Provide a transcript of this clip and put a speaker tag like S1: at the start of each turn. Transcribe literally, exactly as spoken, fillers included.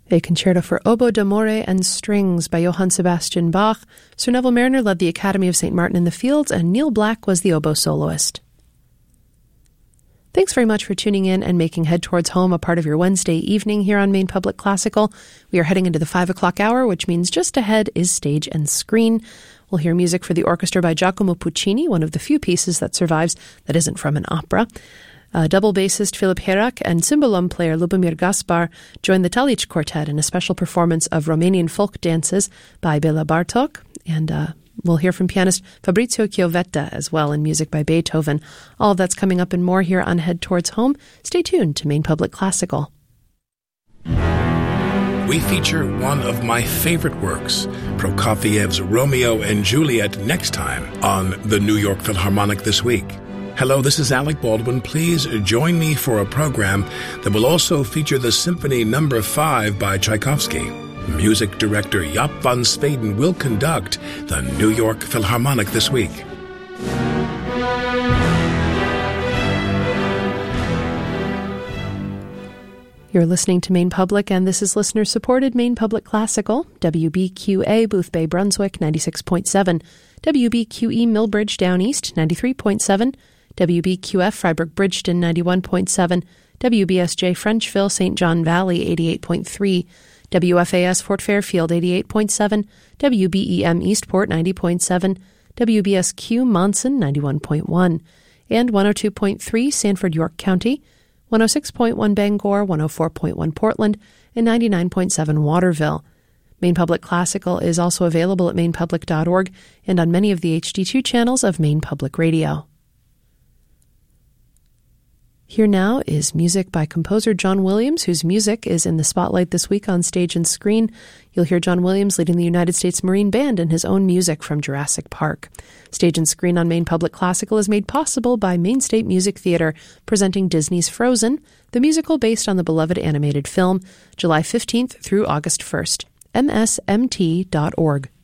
S1: A concerto for oboe d'amore and strings by Johann Sebastian Bach. Sir Neville Marriner led the Academy of Saint Martin in the Fields, and Neil Black was the oboe soloist. Thanks very much for tuning in and making Head Towards Home a part of your Wednesday evening here on Maine Public Classical. We are heading into the five o'clock hour, which means just ahead is Stage and Screen. We'll hear music for the orchestra by Giacomo Puccini, one of the few pieces that survives that isn't from an opera. Uh, double bassist Filip Herak and cymbalum player Lubomir Gaspar join the Talich Quartet in a special performance of Romanian folk dances by Bela Bartok. And uh, we'll hear from pianist Fabrizio Chiovetta as well in music by Beethoven. All of that's coming up and more here on Head Towards Home. Stay tuned to Maine Public Classical.
S2: We feature one of my favorite works, Prokofiev's Romeo and Juliet, next time on the New York Philharmonic This Week. Hello, this is Alec Baldwin. Please join me for a program that will also feature the Symphony Number five by Tchaikovsky. Music director Jaap van Zweden will conduct the New York Philharmonic This Week.
S1: You're listening to Maine Public, and this is listener-supported Maine Public Classical, W B Q A, Booth Bay, Brunswick, ninety-six point seven, W B Q E, Millbridge, Down East, ninety-three point seven, W B Q F, Freiburg, Bridgeton, ninety-one point seven, W B S J, Frenchville, Saint John Valley, eighty-eight point three, W F A S, Fort Fairfield, eighty-eight point seven, W B E M, Eastport, ninety point seven, W B S Q, Monson, ninety-one point one, and one oh two point three, Sanford, York County, one oh six point one, Bangor, one oh four point one, Portland, and ninety-nine point seven, Waterville. Maine Public Classical is also available at maine public dot org and on many of the H D two channels of Maine Public Radio. Here now is music by composer John Williams, whose music is in the spotlight this week on Stage and Screen. You'll hear John Williams leading the United States Marine Band and his own music from Jurassic Park. Stage and Screen on Maine Public Classical is made possible by Maine State Music Theater, presenting Disney's Frozen, the musical based on the beloved animated film, July fifteenth through August first. M S M T dot org.